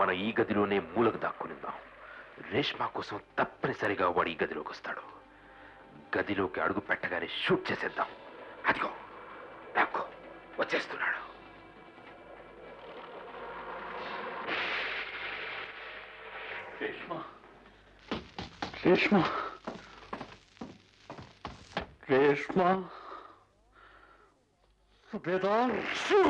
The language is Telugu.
మన ఈ గదిలోనే మూలకు దాక్కునిందాం. రేష్మా కోసం తప్పనిసరిగా వాడు ఈ గదిలోకి వస్తాడు. గదిలోకి అడుగు పెట్టగానే షూట్ చేసేద్దాం. అదిగో దాక్కో వచ్చేస్తున్నాడు. రేష్మా రేష్మా రేష్మా సుబేదార్